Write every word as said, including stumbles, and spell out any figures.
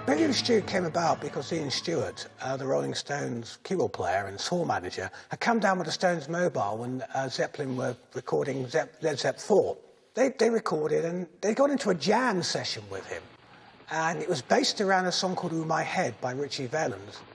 Billy and Stu came about because Ian Stewart, uh, the Rolling Stones keyboard player and tour manager, had come down with the Stones mobile when uh, Zeppelin were recording Zepp, Led Zepp four. They, they recorded and they got into a jam session with him. And it was based around a song called Ooh My Head by Ritchie Valens.